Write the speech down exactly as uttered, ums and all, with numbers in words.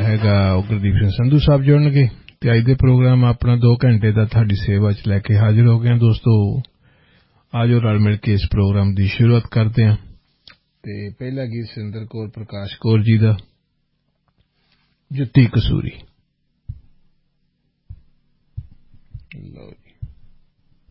ਹੈਗਾ ਉਹ ਗੁਰਦੀਪ ਸਿੰਘ ਸੰਧੂ ਸਾਹਿਬ ਜੁੜਨਗੇ ਅਤੇ ਅੱਜ ਦੇ ਪ੍ਰੋਗਰਾਮ ਆਪਣਾ ਦੋ ਘੰਟੇ ਦਾ ਤੁਹਾਡੀ ਸੇਵਾ 'ਚ ਲੈ ਕੇ ਹਾਜ਼ਰ ਹੋ ਗਏ ਹਾਂ ਦੋਸਤੋ। ਆ ਜਾਓ ਰਲ ਮਿਲ ਕੇ ਇਸ ਪ੍ਰੋਗਰਾਮ ਦੀ ਸ਼ੁਰੂਆਤ ਕਰਦੇ ਹਾਂ। ਅਤੇ ਪਹਿਲਾ ਗੀਤ ਸੁਰਿੰਦਰ ਕੌਰ ਪ੍ਰਕਾਸ਼ ਕੌਰ ਜੀ ਦਾ, ਜੁੱਤੀ ਕਸੂਰੀ।